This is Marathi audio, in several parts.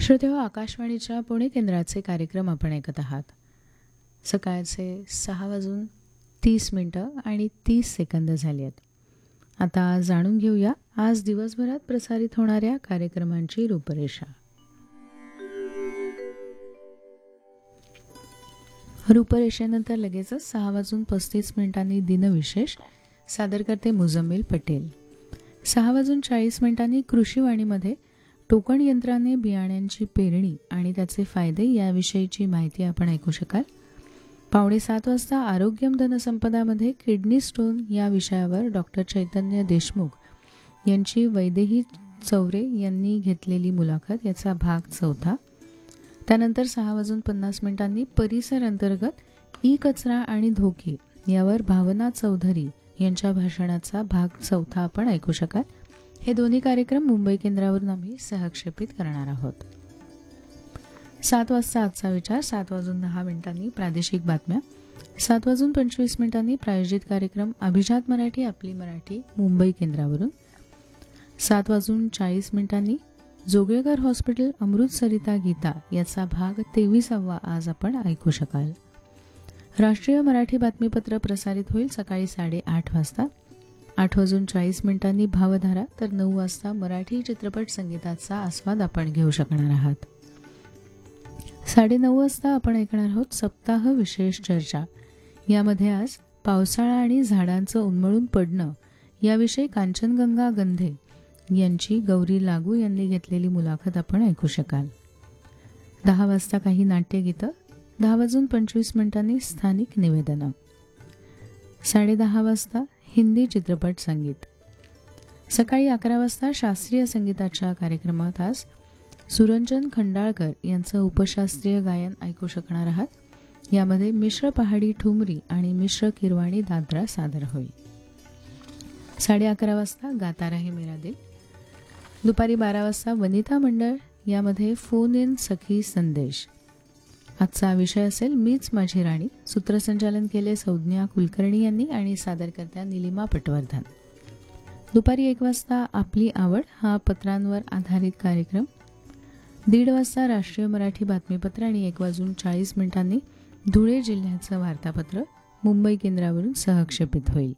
श्रोतेहो, आकाशवाणीच्या पुणे केंद्राचे कार्यक्रम आपण ऐकत आहात. सकाळचे 6:30 आणि 30 सेकंद झाले आहेत. आता जाणून घेऊया आज दिवसभरात प्रसारित होणाऱ्या कार्यक्रमांची रूपरेषा. रूपरेषेनंतर लगेचच 6:35 दिनविशेष सादर करते मुजम्मिल पटेल. 6:40 कृषीवाणीमध्ये टोकण यंत्राने बियाण्यांची पेरणी आणि त्याचे फायदे याविषयीची माहिती आपण ऐकू शकाल. 6:45 वाजता आरोग्यम धनसंपदामध्ये किडनी स्टोन या विषयावर डॉक्टर चैतन्य देशमुख यांची वैदेही चौरे यांनी घेतलेली मुलाखत याचा भाग 4. त्यानंतर 6:50 परिसर अंतर्गत ई कचरा आणि धोके यावर भावना चौधरी यांच्या भाषणाचा भाग 4 आपण ऐकू शकाल. हे दोन्ही कार्यक्रम मुंबई केंद्रावरून आम्ही सहक्षेपित करणार आहोत. 7 वाजता आजचा विचार, 7:10 प्रादेशिक बातम्या, 7:25 प्रायोजित कार्यक्रम अभिजात मराठी आपली मराठी मुंबई केंद्रावरून, 7:40 जोगळेकर हॉस्पिटल अमृतसरिता गीता याचा भाग 23 आज आपण ऐकू शकाल. राष्ट्रीय मराठी बातमीपत्र प्रसारित होईल सकाळी 8:30 वाजता. 8:40 भावधारा, तर 9 वाजता मराठी चित्रपट संगीताचा आस्वाद आपण घेऊ शकणार आहात. 9:30 वाजता आपण ऐकणार आहोत सप्ताह विशेष चर्चा. यामध्ये आज पावसाळा आणि झाडांचं उन्मळून पडणं याविषयी कांचनगंगा गंधे यांची गौरी लागू यांनी घेतलेली मुलाखत आपण ऐकू शकाल. 10 वाजता काही नाट्यगीतं, 10:25 स्थानिक निवेदनं, 10:30 वाजता हिंदी चित्रपट संगीत. सकाळी 11 वाजता शास्त्रीय संगीताच्या कार्यक्रमात आज सुरंजन खंडाळकर यांचं उपशास्त्रीय गायन ऐकू शकणार आहात. यामध्ये मिश्र पहाडी ठुमरी आणि मिश्र किरवाणी दादरा सादर होईल. 11:30 वाजता गाता रहे मेरा दिल. दुपारी 12 वाजता वनिता मंडळ यामध्ये फोन इन सखी संदेश. आजचा विषय असेल मीच माझी राणी. सूत्रसंचालन केले संज्ञा कुलकर्णी यांनी आणि सादरकर्त्या निलिमा पटवर्धन. दुपारी 1 वाजता आपली आवड हा पत्रांवर आधारित कार्यक्रम. 1:30 वाजता राष्ट्रीय मराठी बातमीपत्र आणि 1:40 धुळे जिल्ह्याचं वार्तापत्र मुंबई केंद्रावरून सहक्षेपित होईल.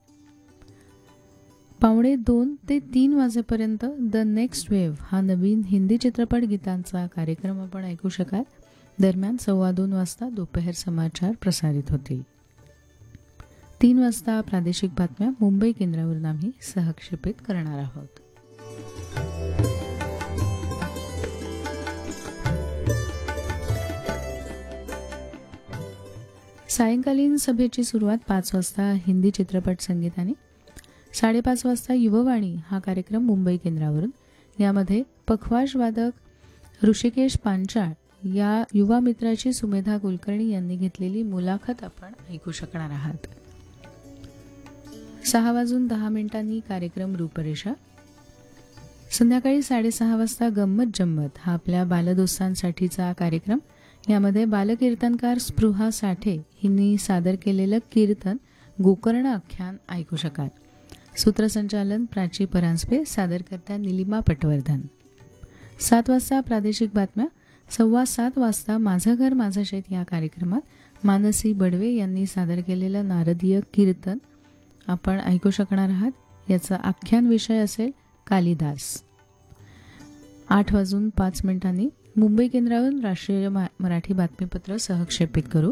2:45 ते 3 वाजेपर्यंत द नेक्स्ट वेव्ह हा नवीन हिंदी चित्रपट गीतांचा कार्यक्रम आपण ऐकू शकाल. दरम्यान 2:15 वाजता दोपहर समाचार प्रसारित होतील. 3 वाजता प्रादेशिक बातम्या मुंबई केंद्रावरून आम्ही सहक्षेपित करणार आहोत. सायंकालीन सभेची सुरुवात 5 वाजता हिंदी चित्रपट संगीताने. 5:30 वाजता युववाणी हा कार्यक्रम मुंबई केंद्रावरून. यामध्ये पखवाज वादक ऋषिकेश पांचाळ या युवा मित्राची सुमेधा कुलकर्णी यांनी घेतलेली मुलाखत आपण ऐकू शकणार आहात. 6:10 कार्यक्रम रूपरेषा. संध्याकाळी 6:30 वाजता गंमत जम्मत हा आपल्या बालदोस्तांसाठीचा कार्यक्रम. यामध्ये बालकीर्तनकार स्पृहा साठे हिंनी सादर केलेलं कीर्तन गोकर्ण आख्यान ऐकू शकाल. सूत्रसंचालन प्राची परांजपे, सादरकर्त्या निलिमा पटवर्धन. 7 वाजता प्रादेशिक बातम्या. 7:15 वाजता माझं घर माझं शेत या कार्यक्रमात मानसी बडवे यांनी सादर केलेलं नारदीय कीर्तन आपण ऐकू शकणार आहात. याचा आख्यान विषय असेल कालिदास. 8:05 मुंबई केंद्रावरून राष्ट्रीय मराठी बातमीपत्र सहक्षेपित करू.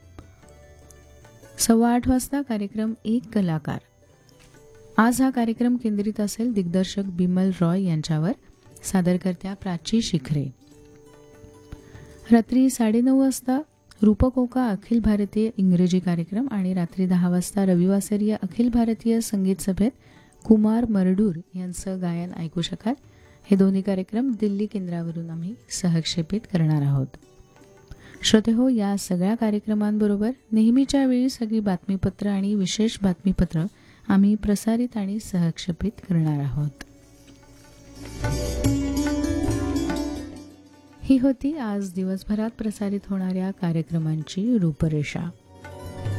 8:15 वाजता कार्यक्रम एक कलाकार. आज हा कार्यक्रम केंद्रित असेल दिग्दर्शक बिमल रॉय यांच्यावर. सादरकर्त्या प्राची शिखरे. रात्री 9:30 वाजता रूपकोका अखिल भारतीय इंग्रजी कार्यक्रम आणि रात्री 10 वाजता रविवासरीय अखिल भारतीय संगीत सभेत कुमार मरडूर यांचं गायन ऐकू शकाल. हे दोन्ही कार्यक्रम दिल्ली केंद्रावरून आम्ही सहक्षेपित करणार आहोत. श्रोतेहो, या सगळ्या कार्यक्रमांबरोबर नेहमीच्या वेळी सगळी बातमीपत्र आणि विशेष बातमीपत्र आम्ही प्रसारित आणि सहक्षेपित करणार आहोत. ही होती आज दिवसभरात प्रसारित होणाऱ्या कार्यक्रमांची रूपरेषा.